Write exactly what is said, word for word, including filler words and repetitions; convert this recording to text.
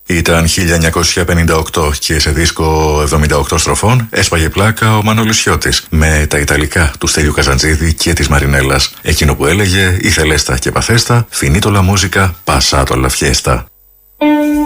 Ήταν χίλια εννιακόσια πενήντα οκτώ και σε δίσκο εβδομήντα οκτώ στροφών έσπαγε πλάκα ο Μανώλης Σιώτης με τα Ιταλικά του Στέλιου Καζαντζίδη και της Μαρινέλας. Εκείνο που έλεγε «Ήθελέστα και παθέστα, finito la musica, passato alla fiesta».